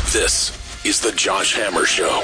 This is the Josh Hammer Show.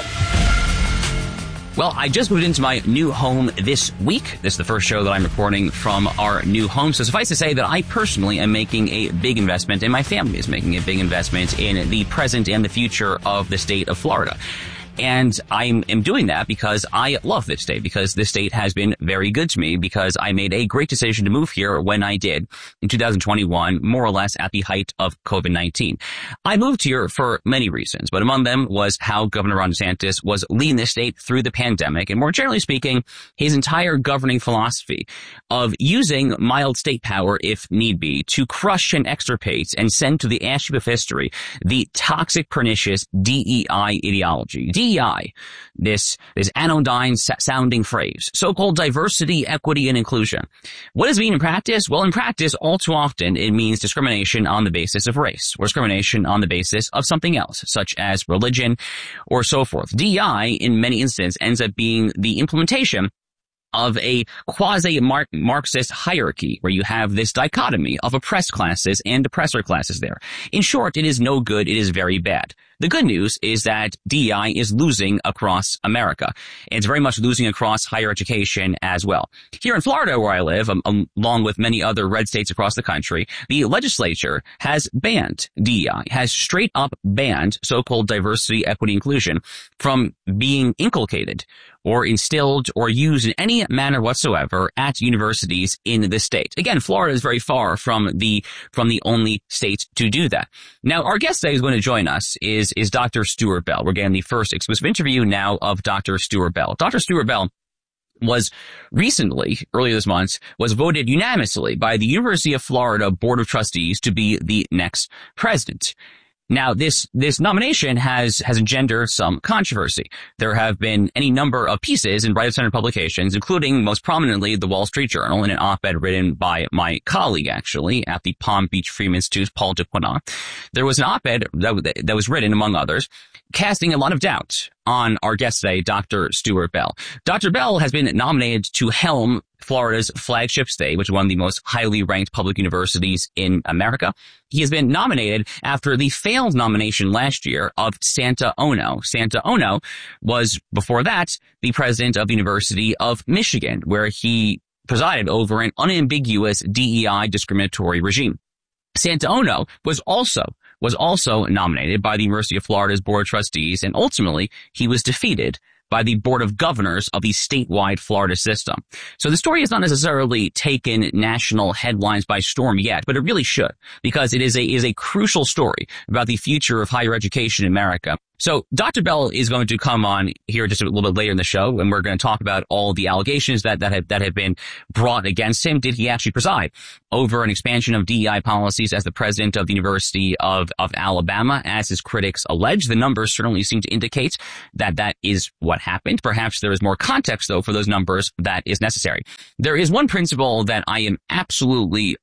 Well, I just moved into my new home this week. This is the first show that I'm recording from our new home. So suffice to say that I personally am making a big investment, and my family is making a big investment in the present and the future of the state of Florida. And I am doing that because I love this state, because this state has been very good to me, because I made a great decision to move here when I did in 2021, more or less at the height of COVID-19. I moved here for many reasons, but among them was how Governor Ron DeSantis was leading the state through the pandemic, and more generally speaking, his entire governing philosophy of using mild state power, if need be, to crush and extirpate and send to the ash heap of history the toxic, pernicious DEI ideology. DEI, this anodyne sounding phrase, so-called diversity, equity, and inclusion. What does it mean in practice? Well, in practice, all too often, it means discrimination on the basis of race, or discrimination on the basis of something else, such as religion, or so forth. DEI, in many instances, ends up being the implementation of a quasi-Marxist hierarchy where you have this dichotomy of oppressed classes and oppressor classes there. In short, it is no good, it is very bad. The good news is that DEI is losing across America. It's very much losing across higher education as well. Here in Florida, where I live, along with many other red states across the country, the legislature has banned DEI, has straight up banned so-called diversity, equity, inclusion from being inculcated or instilled or used in any manner whatsoever at universities in the state. Again, Florida is very far from the only state to do that. Now, our guest today is going to join us is Dr. Stuart Bell. We're getting the first exclusive interview now of Dr. Stuart Bell. Dr. Stuart Bell was recently, earlier this month, was voted unanimously by the University of Florida Board of Trustees to be the next president. Now, this nomination has engendered some controversy. There have been any number of pieces in right-of-center publications, including most prominently the Wall Street Journal in an op-ed written by my colleague, actually, at the Palm Beach Freedom Institute, Paul Duquesnoy. There was an op-ed that was written, among others, casting a lot of doubt on our guest today, Dr. Stuart Bell. Dr. Bell has been nominated to helm Florida's flagship state, which is one of the most highly ranked public universities in America. He has been nominated after the failed nomination last year of Santa Ono. Santa Ono was, before that, the president of the University of Michigan, where he presided over an unambiguous DEI discriminatory regime. Santa Ono was also nominated by the University of Florida's Board of Trustees, and ultimately he was defeated by the Board of Governors of the statewide Florida system. So the story has not necessarily taken national headlines by storm yet, but it really should, because it is a crucial story about the future of higher education in America. So Dr. Bell is going to come on here just a little bit later in the show, and we're going to talk about all the allegations that have been brought against him. Did he actually preside over an expansion of DEI policies as the president of the University of Alabama, as his critics allege? The numbers certainly seem to indicate that that is what happened. Perhaps there is more context, though, for those numbers that is necessary. There is one principle that I am absolutely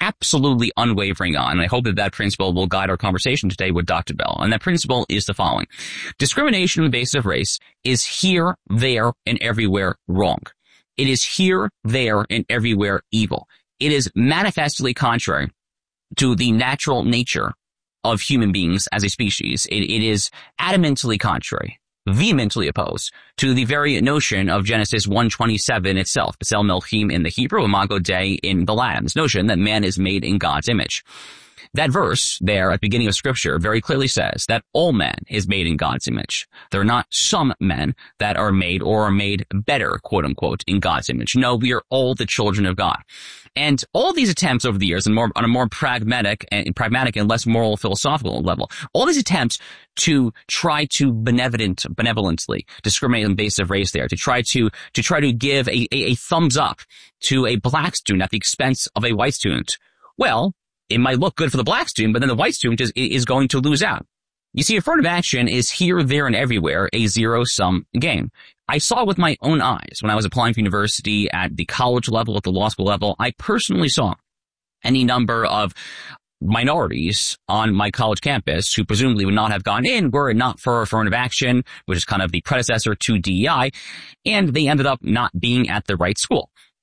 unwavering on, and I hope that principle will guide our conversation today with Dr. Bell. And that principle is the following. Discrimination on the basis of race is here, there, and everywhere wrong. It is here, there, and everywhere evil. It is manifestly contrary to the natural nature of human beings as a species. It is adamantly contrary, vehemently opposed to the very notion of Genesis 1:27 itself, B'Tselem Elohim in the Hebrew, Imago Dei in the Latin, this notion that man is made in God's image. That verse there at the beginning of Scripture very clearly says that all man is made in God's image. There are not some men that are made or are made better, quote unquote, in God's image. No, we are all the children of God. And all these attempts over the years, and on a more pragmatic and less moral philosophical level, all these attempts to try to benevolently discriminate on the basis of race there, to try to give a thumbs up to a black student at the expense of a white student. Well, it might look good for the black student, but then the white student is going to lose out. You see, affirmative action is here, there, and everywhere a zero-sum game. I saw it with my own eyes when I was applying for university at the college level, at the law school level. I personally saw any number of minorities on my college campus who presumably would not have gone in were it not for affirmative action, which is kind of the predecessor to DEI, and they ended up not being at the right school.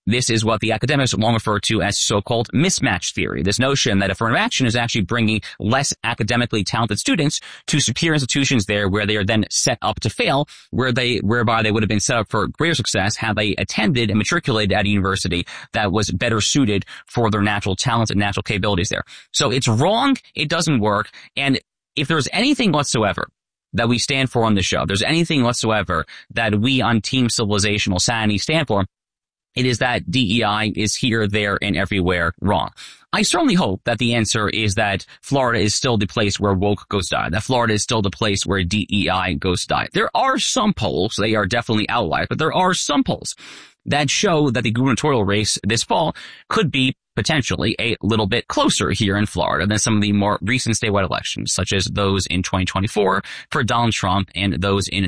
This is what the academics long refer to as so-called mismatch theory. This notion that affirmative action is actually bringing less academically talented students to superior institutions there where they are then set up to fail, whereby they would have been set up for greater success had they attended and matriculated at a university that was better suited for their natural talents and natural capabilities there. So it's wrong. It doesn't work. And if there's anything whatsoever that we stand for on the show, there's anything whatsoever that we on Team Civilizational Sanity stand for, it is that DEI is here, there, and everywhere wrong. I certainly hope that the answer is that Florida is still the place where woke goes die, that Florida is still the place where DEI goes die. There are some polls, they are definitely outliers, but there are some polls that show that the gubernatorial race this fall could be potentially a little bit closer here in Florida than some of the more recent statewide elections, such as those in 2024 for Donald Trump and those in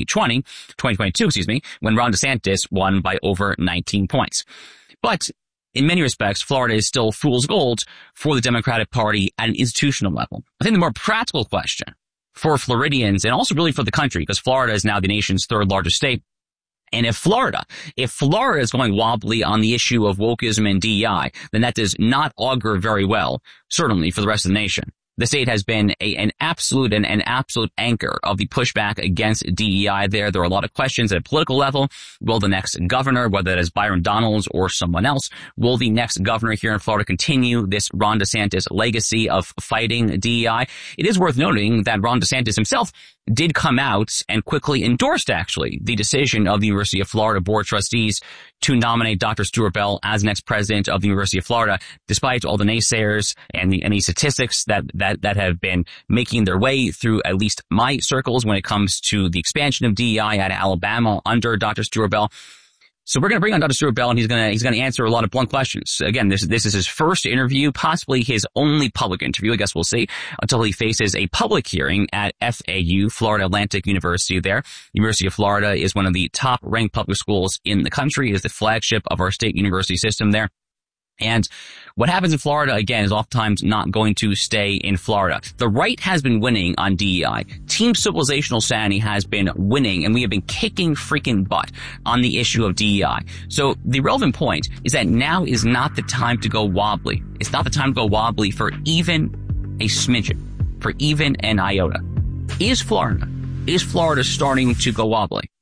2022, when Ron DeSantis won by over 19 points. But in many respects, Florida is still fool's gold for the Democratic Party at an institutional level. I think the more practical question for Floridians and also really for the country, because Florida is now the nation's third largest state, and if Florida is going wobbly on the issue of wokeism and DEI, then that does not augur very well, certainly for the rest of the nation. The state has been an absolute anchor of the pushback against DEI there. There are a lot of questions at a political level. Will the next governor, whether that is Byron Donalds or someone else, will the next governor here in Florida continue this Ron DeSantis legacy of fighting DEI? It is worth noting that Ron DeSantis himself did come out and quickly endorsed, actually, the decision of the University of Florida Board of Trustees to nominate Dr. Stuart Bell as next president of the University of Florida, despite all the naysayers and the statistics that have been making their way through at least my circles when it comes to the expansion of DEI at Alabama under Dr. Stuart Bell. So we're going to bring on Dr. Stuart Bell, and he's going to answer a lot of blunt questions. Again, this is his first interview, possibly his only public interview. I guess we'll see until he faces a public hearing at FAU, Florida Atlantic University there. University of Florida is one of the top ranked public schools in the country. It is the flagship of our state university system there. And what happens in Florida, again, is oftentimes not going to stay in Florida. The right has been winning on DEI. Team Civilizational Sanity has been winning, and we have been kicking freaking butt on the issue of DEI. So the relevant point is that now is not the time to go wobbly. It's not the time to go wobbly for even a smidgen, for even an iota. Is Florida starting to go wobbly?